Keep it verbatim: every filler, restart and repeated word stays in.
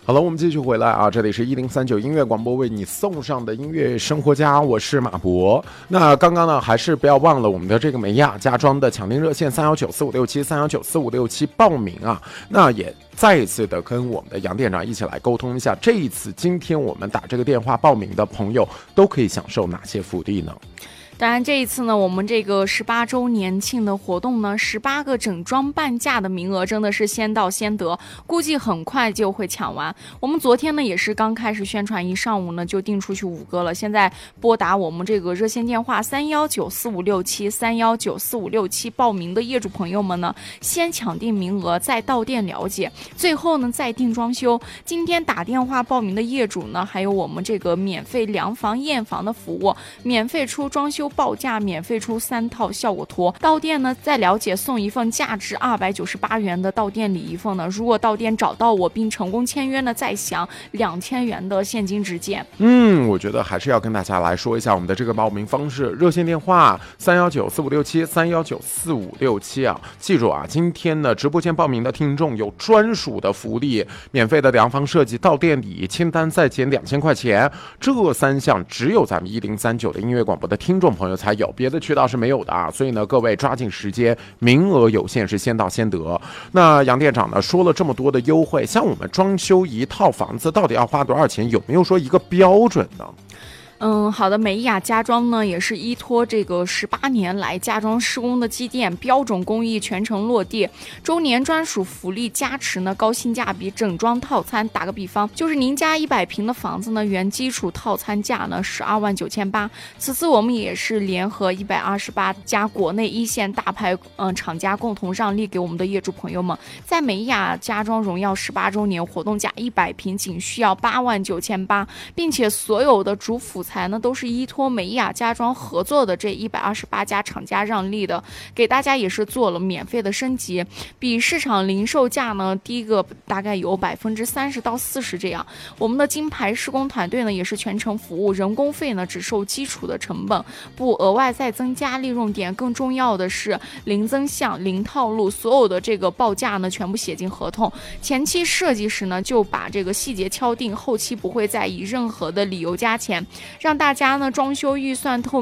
好了，我们继续回来啊！这里是一零三九音乐广播为你送上的音乐生活家，我是马博。那刚刚呢，还是不要忘了我们的这个美亚家装的抢订热线三幺九四五六七三幺九四五六七报名啊！那也再一次的跟我们的杨店长一起来沟通一下，这一次今天我们打这个电话报名的朋友都可以享受哪些福利呢？ 当然这一次呢，我们这个十八周年庆的活动呢，十八个整装半价的名额真的是先到先得，估计很快就会抢完。我们昨天呢也是刚开始宣传，一上午呢就订出去五个了。现在拨打我们这个热线电话三幺九四五六七三幺九四五六七报名的业主朋友们呢，先抢定名额，再到店了解，最后呢再订装修。今天打电话报名的业主呢，还有我们这个免费量房验房的服务，免费出装修报价，免费出三套效果图，到店呢再了解送一份价值二百九十八元的到店礼一份呢，如果到店找到我并成功签约呢，再享两千元的现金直接。 嗯，我觉得还是要跟大家来说一下我们的这个报名方式，热线电话三幺九四五六七三幺九四五六七啊，记住啊，今天呢直播间报名的听众有专属的福利，免费的量房设计到店里，签单再减两千块钱，这三项只有咱们一零三九的音乐广播的听众朋友才有，别的渠道是没有的啊，所以呢，各位抓紧时间，名额有限，是先到先得。那杨店长呢说了这么多的优惠，像我们装修一套房子到底要花多少钱？有没有说一个标准呢？ 嗯，好的，美雅家装呢也是依托这个十八年来家装施工的积淀，标准工艺全程落地，周年专属福利加持呢，高性价比整装套餐。打个比方，就是您家一百平的房子呢，原基础套餐价呢十二万九千八。此次我们也是联合一百二十八家国内一线大牌嗯、呃、厂家共同让利给我们的业主朋友们，在美雅家装荣耀十八周年活动价一百平仅需要八万九千八，并且所有的主辅材呢都是依托美雅家装合作的这一百二十八家厂家让利的，给大家也是做了免费的升级，比市场零售价呢低个大概有百分之三十到四十这样。我们的金牌施工团队呢也是全程服务，人工费呢只收基础的成本，不额外再增加利润点。更重要的是零增项、零套路，所有的这个报价呢全部写进合同，前期设计时呢就把这个细节敲定，后期不会再以任何的理由加钱，让大家呢装修预算透